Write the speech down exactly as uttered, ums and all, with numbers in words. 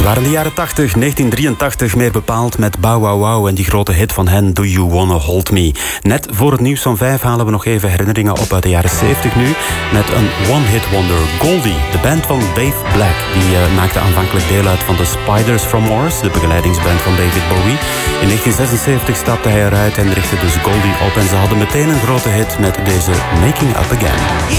waren de jaren tachtig, negentien drieëntachtig meer bepaald met Bow Wow Wow en die grote hit van hen Do You Wanna Hold Me. Net voor het nieuws van vijf halen we nog even herinneringen op uit de jaren zeventig nu met een one-hit wonder, Goldie. De band van Dave Black, die uh, maakte aanvankelijk deel uit van de Spiders from Mars, de begeleidingsband van David Bowie. In negentien zesenzeventig stapte hij eruit en richtte dus Goldie op en ze hadden meteen een grote hit met deze Making Up Again.